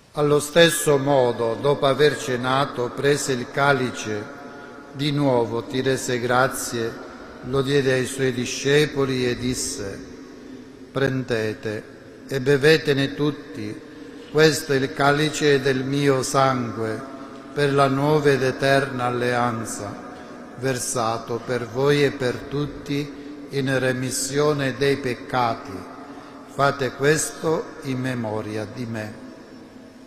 Allo stesso modo, dopo aver cenato, prese il calice, di nuovo ti rese grazie, lo diede ai suoi discepoli e disse: prendete e bevetene tutti, questo è il calice del mio sangue, per la nuova ed eterna alleanza, versato per voi e per tutti in remissione dei peccati. Fate questo in memoria di me.